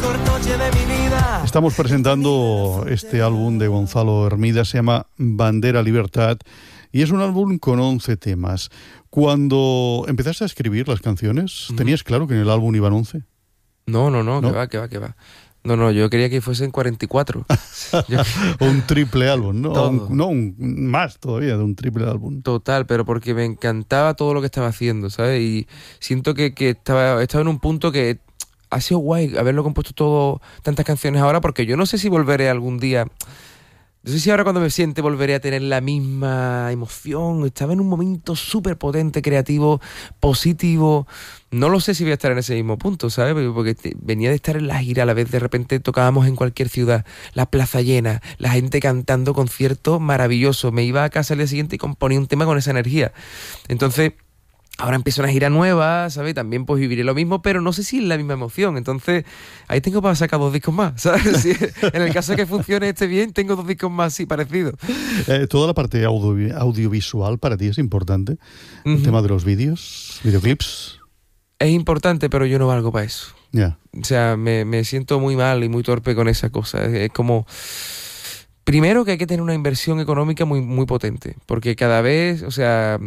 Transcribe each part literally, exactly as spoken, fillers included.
mejor noche de mi vida. Estamos presentando este álbum de Gonzalo Hermida, se llama Bandera Libertad, y es un álbum con once temas. Cuando empezaste a escribir las canciones, uh-huh. ¿tenías claro que en el álbum iban once? No, no, no, ¿No? que va, que va, que va. No, no, yo quería que fuesen cuarenta y cuatro. Yo... un triple álbum, ¿no? Todo. Un, no, un, más todavía de un triple álbum. Total, pero porque me encantaba todo lo que estaba haciendo, ¿sabes? Y siento que, que estaba, estaba en un punto que ha sido guay haberlo compuesto todo, tantas canciones ahora, porque yo no sé si volveré algún día... No sé si ahora cuando me siente volveré a tener la misma emoción. Estaba en un momento súper potente, creativo, positivo. No lo sé si voy a estar en ese mismo punto, ¿sabes? Porque te, venía de estar en la gira, a la vez de repente tocábamos en cualquier ciudad, la plaza llena, la gente cantando, conciertos maravillosos. Me iba a casa al día siguiente y componía un tema con esa energía. Entonces... ahora empiezo una gira nueva, ¿sabes? También pues viviré lo mismo, pero no sé si es la misma emoción. Entonces, ahí tengo para sacar dos discos más, ¿sabes? Si en el caso de que funcione este bien, tengo dos discos más así parecidos. Eh, toda la parte audio, audiovisual para ti es importante. Uh-huh. El tema de los vídeos, videoclips. Es importante, pero yo no valgo para eso. Ya. Yeah. O sea, me, me siento muy mal y muy torpe con esa cosa. Es, es como... Primero que hay que tener una inversión económica muy, muy potente, porque cada vez, o sea...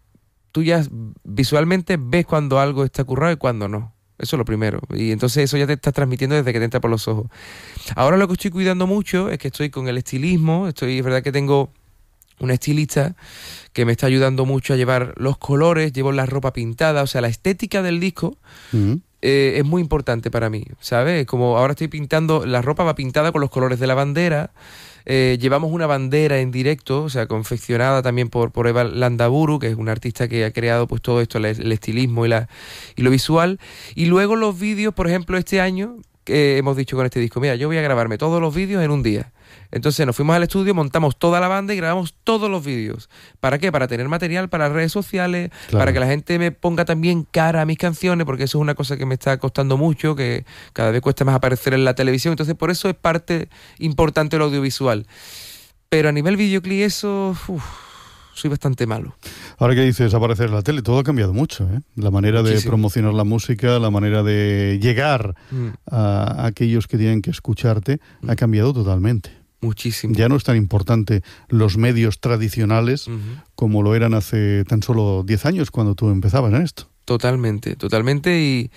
tú ya visualmente ves cuando algo está currado y cuando no. Eso es lo primero. Y entonces eso ya te está transmitiendo desde que te entra por los ojos. Ahora lo que estoy cuidando mucho es que estoy con el estilismo. Estoy, es verdad que tengo una estilista que me está ayudando mucho a llevar los colores, llevo la ropa pintada, o sea, la estética del disco uh-huh. eh, es muy importante para mí, ¿sabes? Como ahora estoy pintando, la ropa va pintada con los colores de la bandera. Eh, llevamos una bandera en directo, o sea, confeccionada también por, por Eva Landaburu, que es una artista que ha creado pues todo esto, el, el estilismo y, la, y lo visual. Y luego los vídeos, por ejemplo, este año, que hemos dicho con este disco, mira, yo voy a grabarme todos los vídeos en un día. Entonces nos fuimos al estudio, montamos toda la banda y grabamos todos los vídeos. ¿Para qué? Para tener material para redes sociales, claro. Para que la gente me ponga también cara a mis canciones, porque eso es una cosa que me está costando mucho, que cada vez cuesta más aparecer en la televisión. Entonces por eso es parte importante del audiovisual. Pero a nivel videoclip eso... Uf, soy bastante malo. Ahora que dices aparecer en la tele, todo ha cambiado mucho, ¿eh? La manera Muchísimo. de promocionar la música, la manera de llegar mm. a aquellos que tienen que escucharte, mm. ha cambiado totalmente. Muchísimo. Ya no es tan importante los medios tradicionales uh-huh. como lo eran hace tan solo diez años cuando tú empezabas en esto. Totalmente, totalmente y,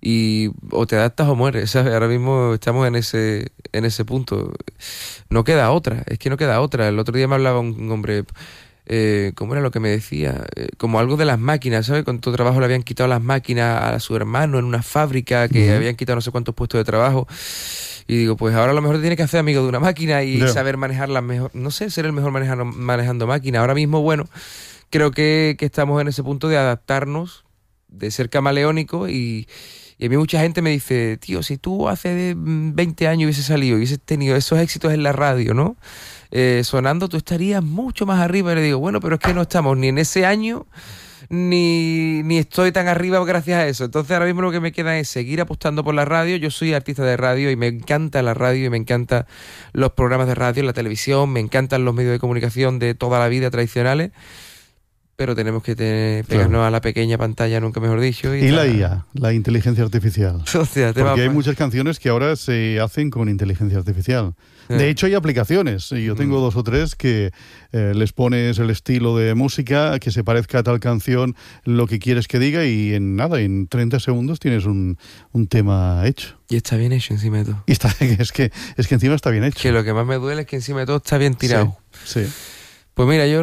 y o te adaptas o mueres, ¿sabes? Ahora mismo estamos en ese en ese punto. No queda otra, es que no queda otra. El otro día me hablaba un hombre, eh, ¿cómo era lo que me decía? Eh, como algo de las máquinas, ¿sabes? Con tu trabajo le habían quitado las máquinas a su hermano en una fábrica, que uh-huh. habían quitado no sé cuántos puestos de trabajo. Y digo, pues ahora a lo mejor te tienes que hacer amigo de una máquina y yeah. saber manejarla mejor. No sé, ser el mejor manejando, manejando máquinas. Ahora mismo, bueno, creo que, que estamos en ese punto de adaptarnos, de ser camaleónico. Y, y a mí mucha gente me dice, tío, si tú hace veinte años hubieses salido y hubieses tenido esos éxitos en la radio, ¿no? Eh, sonando, tú estarías mucho más arriba. Y le digo, bueno, pero es que no estamos ni en ese año... Ni, ni estoy tan arriba gracias a eso. Entonces ahora mismo lo que me queda es seguir apostando por la radio. Yo soy artista de radio y me encanta la radio y me encantan los programas de radio, la televisión, me encantan los medios de comunicación de toda la vida tradicionales, pero tenemos que tener, pegarnos claro. a la pequeña pantalla, nunca mejor dicho. Y, y la I A, la inteligencia artificial. Hostia, te Porque va, hay muchas canciones que ahora se hacen con inteligencia artificial. De hecho, hay aplicaciones. Yo tengo mm. dos o tres que eh, les pones el estilo de música, que se parezca a tal canción, lo que quieres que diga, y en nada, en treinta segundos tienes un, un tema hecho. Y está bien hecho encima de todo. Y está, es, que, es que encima está bien hecho. Que lo que más me duele es que encima de todo está bien tirado. Sí, sí. Pues mira, yo